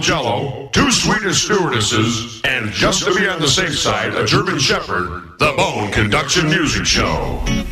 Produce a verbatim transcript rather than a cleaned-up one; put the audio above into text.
Jello, two Swedish stewardesses, and just to be on the safe side, a German Shepherd, the Bone Conduction Music Show.